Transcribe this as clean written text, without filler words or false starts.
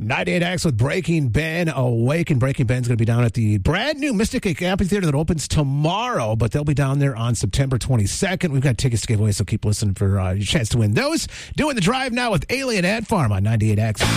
98X with Breaking Ben Awake. And Breaking Ben's going to be down at the brand new Mystic Lake Amphitheater that opens tomorrow, but they'll be down there on September 22nd. We've got tickets to give away, so keep listening for your chance to win those. Doing the drive now with Alien Ant Farm on 98X.